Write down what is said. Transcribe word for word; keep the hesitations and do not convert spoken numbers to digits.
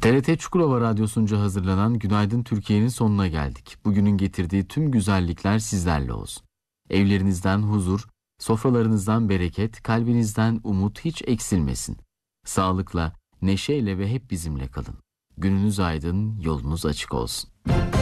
T R T Çukurova Radyosu'nca hazırlanan Günaydın Türkiye'nin sonuna geldik. Bugünün getirdiği tüm güzellikler sizlerle olsun. Evlerinizden huzur, sofralarınızdan bereket, kalbinizden umut hiç eksilmesin. Sağlıkla, neşeyle ve hep bizimle kalın. Gününüz aydın, yolunuz açık olsun.